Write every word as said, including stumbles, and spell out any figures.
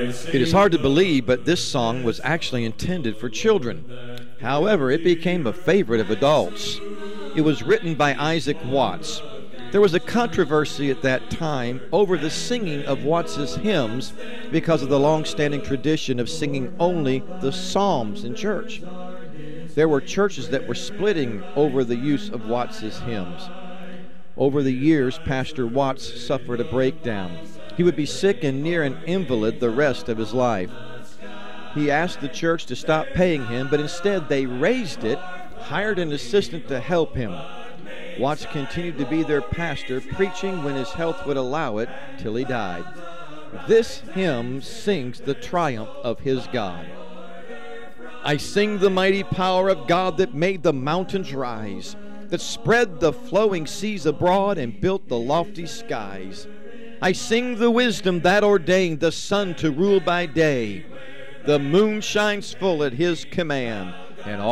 It is hard to believe, but this song was actually intended for children. However, it became a favorite of adults. It was written by Isaac Watts. There was a controversy at that time over the singing of Watts's hymns because of the long-standing tradition of singing only the Psalms in church. There were churches that were splitting over the use of Watts's hymns. Over the years, Pastor Watts suffered a breakdown. He would be sick and near an invalid the rest of his life. He asked the church to stop paying him, but instead they raised it, hired an assistant to help him. Watts continued to be their pastor, preaching when his health would allow it till he died. This hymn sings the triumph of his God. I sing the mighty power of God that made the mountains rise, that spread the flowing seas abroad and built the lofty skies. I sing the wisdom that ordained the sun to rule by day. The moon shines full at his command, and all